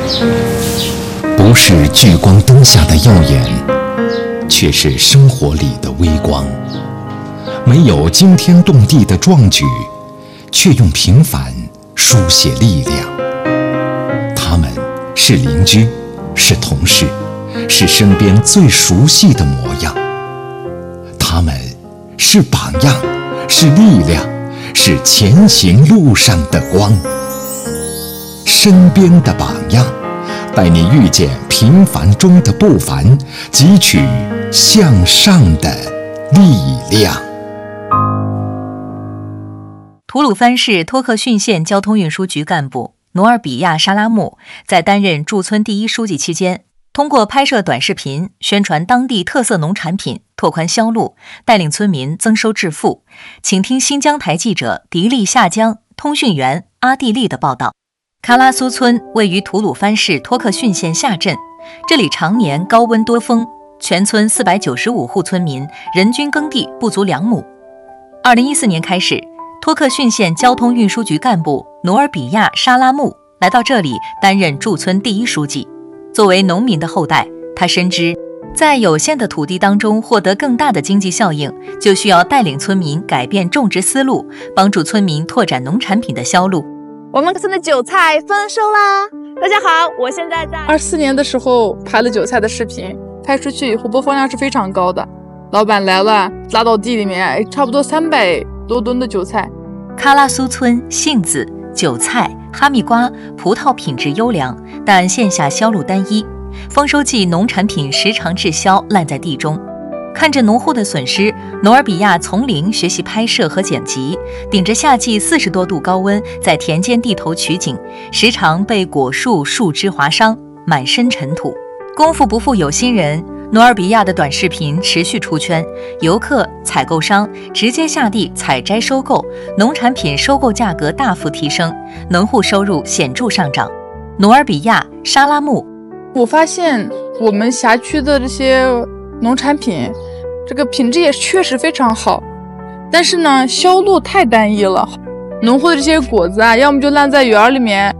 不是聚光灯下的耀眼，却是生活里的微光。没有惊天动地的壮举，却用平凡书写力量。他们是邻居，是同事，是身边最熟悉的模样。他们是榜样，是力量，是前行路上的光。身边的榜样，带你遇见平凡中的不凡，汲取向上的力量。 吐鲁番市托克逊县交通运输局干部努尔比亚·沙拉木在担任驻村第一书记期间，通过拍摄短视频宣传当地特色农产品，拓宽销路，带领村民增收致富。请听新疆台记者迪丽夏江、通讯员阿蒂丽的报道。喀拉苏村位于吐鲁番市托克逊县下镇，这里常年高温多风，全村495户村民人均耕地不足2亩。2014年开始，托克逊县交通运输局干部努尔比亚·沙拉木来到这里担任驻村第一书记。作为农民的后代，他深知在有限的土地当中获得更大的经济效应，就需要带领村民改变种植思路，帮助村民拓展农产品的销路。 我们村的韭菜丰收啦！大家好，我现在在 24年的时候拍了韭菜的视频，拍出去以后播放量是非常高的。老板来了，拉到地里面，差不多300多吨的韭菜。 喀拉苏村杏子、韭菜、哈密瓜、葡萄品质优良，但线下销路单一，丰收季农产品时常滞销，烂在地中。看着农户的损失，努尔比亚从零学习拍摄和剪辑，顶着夏季40多度高温，在田间地头取景，时常被果树树枝划伤，满身尘土。功夫不负有心人，努尔比亚的短视频持续出圈，游客、采购商直接下地采摘收购，农产品收购价格大幅提升，农户收入显著上涨。努尔比亚·沙拉木， 我发现我们辖区的这些农产品，这个品质也确实非常好，但是呢，销路太单一了。农户的这些果子啊，要么就烂在园里面，